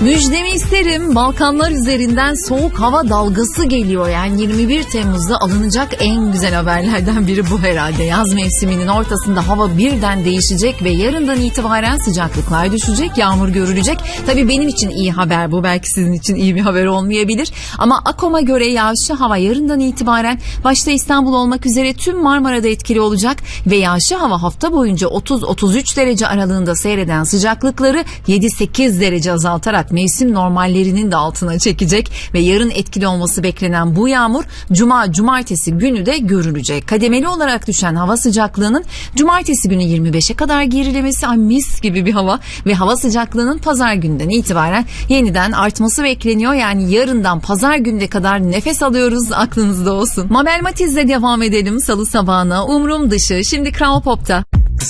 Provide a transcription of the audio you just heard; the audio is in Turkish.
Müjdemi isterim. Balkanlar üzerinden soğuk hava dalgası geliyor. Yani 21 Temmuz'da alınacak en güzel haberlerden biri bu herhalde. Yaz mevsiminin ortasında hava birden değişecek ve yarından itibaren sıcaklıklar düşecek, yağmur görülecek. Tabii benim için iyi haber bu. Belki sizin için iyi bir haber olmayabilir. Ama AKOM'a göre yağışlı hava yarından itibaren başta İstanbul olmak üzere tüm Marmara'da etkili olacak ve yağışlı hava hafta boyunca 30-33 derece aralığında seyreden sıcaklıkları 7-8 derece azaltarak mevsim normallerinin de altına çekecek ve yarın etkili olması beklenen bu yağmur cumartesi günü de görülecek. Kademeli olarak düşen hava sıcaklığının cumartesi günü 25'e kadar gerilemesi, mis gibi bir hava ve hava sıcaklığının pazar günden itibaren yeniden artması bekleniyor. Yani yarından pazar gününe kadar nefes alıyoruz, aklınızda olsun. Mabel Matiz'le devam edelim salı sabahına. Umrum dışı şimdi Kral Pop'ta.